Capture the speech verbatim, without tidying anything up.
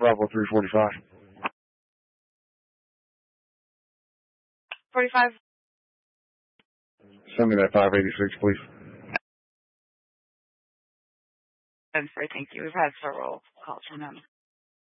Bravo three forty-five. forty-five. Send me that five eighty-six, please. I'm sorry, thank you. We've had several calls from him.